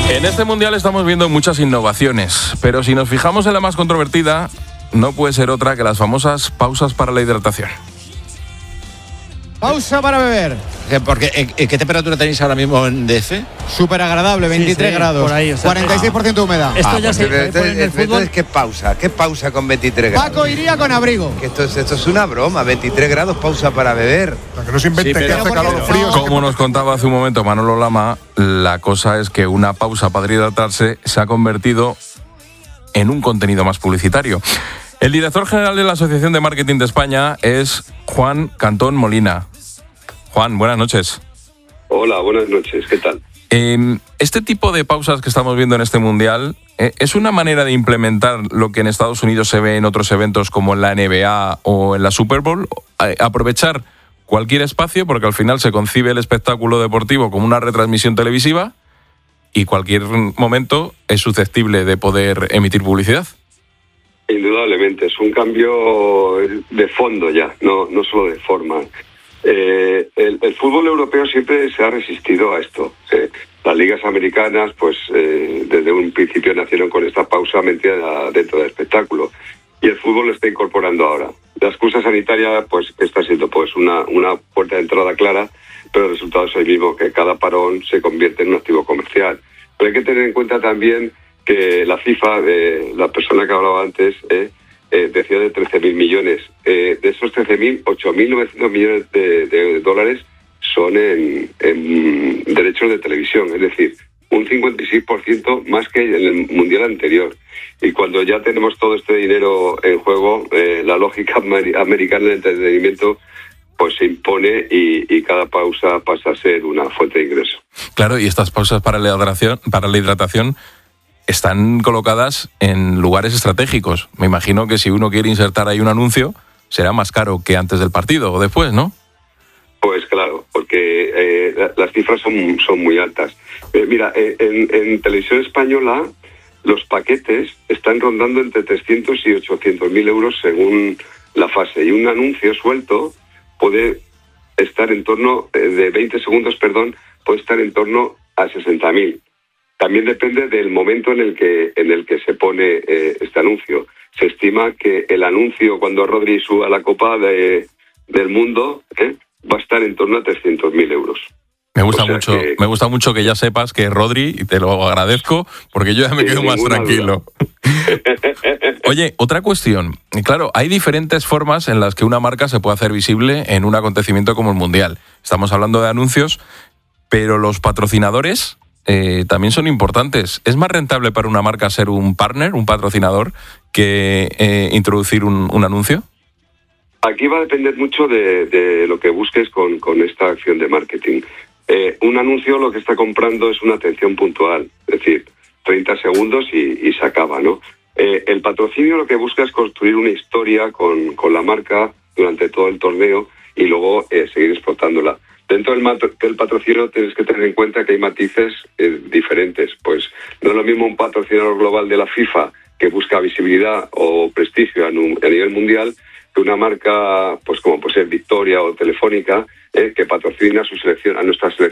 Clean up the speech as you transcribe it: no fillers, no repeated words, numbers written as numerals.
En este mundial estamos viendo muchas innovaciones, pero si nos fijamos en la más controvertida, no puede ser otra que las famosas pausas para la hidratación. Pausa para beber. Porque, ¿qué temperatura tenéis ahora mismo en DF? Súper agradable, 23 grados. Por ahí, o sea, 46% humedad. Esto ya se Entonces, pone en el fútbol. ¿qué pausa con 23 grados? Paco iría con abrigo. Que esto es una broma, 23 grados pausa para beber. Para que no se invente que hace calor o frío. Como nos contaba hace un momento Manolo Lama, la cosa es que una pausa para hidratarse se ha convertido en un contenido más publicitario. El director general de la Asociación de Marketing de España es Juan Cantón Molina. Juan, buenas noches. Hola, buenas noches, ¿qué tal? Este tipo de pausas que estamos viendo en este Mundial, ¿es una manera de implementar lo que en Estados Unidos se ve en otros eventos como en la NBA o en la Super Bowl? Aprovechar cualquier espacio, porque al final se concibe el espectáculo deportivo como una retransmisión televisiva y cualquier momento es susceptible de poder emitir publicidad. Indudablemente, es un cambio de fondo ya, no solo de forma. El fútbol europeo siempre se ha resistido a esto. Las ligas americanas, pues desde un principio nacieron con esta pausa metida dentro del espectáculo. Y el fútbol lo está incorporando ahora. La excusa sanitaria, pues está siendo pues una puerta de entrada clara, pero el resultado es el mismo, que cada parón se convierte en un activo comercial. Pero hay que tener en cuenta también que la FIFA, la persona que hablaba antes, decía de 13.000 millones. De esos 13.000, 8.900 millones de dólares son en derechos de televisión, es decir, un 56% más que en el Mundial anterior. Y cuando ya tenemos todo este dinero en juego, la lógica americana del entretenimiento pues se impone y cada pausa pasa a ser una fuente de ingreso. Claro, y estas pausas para la hidratación están colocadas en lugares estratégicos. Me imagino que si uno quiere insertar ahí un anuncio, será más caro que antes del partido o después, ¿no? Pues claro, porque las cifras son muy altas. Mira, en televisión española los paquetes están rondando entre 300 y 800.000 euros según la fase. Y un anuncio suelto puede estar en torno, de 20 segundos, puede estar en torno a 60.000. También depende del momento en el que se pone este anuncio. Se estima que el anuncio cuando Rodri suba la Copa del Mundo va a estar en torno a 300.000 euros. Me gusta mucho que ya sepas que Rodri, y te lo agradezco, porque yo ya me quedo más tranquilo. Oye, otra cuestión. Claro, hay diferentes formas en las que una marca se puede hacer visible en un acontecimiento como el Mundial. Estamos hablando de anuncios, pero los patrocinadores también son importantes. ¿Es más rentable para una marca ser un partner, un patrocinador, que introducir un anuncio? Aquí va a depender mucho de lo que busques con esta acción de marketing. Un anuncio lo que está comprando es una atención puntual, es decir, 30 segundos y se acaba, ¿no? El patrocinio lo que busca es construir una historia con la marca durante todo el torneo y luego seguir explotándola. Dentro del patrocinio tienes que tener en cuenta que hay matices diferentes. Pues no es lo mismo un patrocinador global de la FIFA que busca visibilidad o prestigio a nivel mundial que una marca pues como puede ser Victoria o Telefónica que patrocina a nuestra selección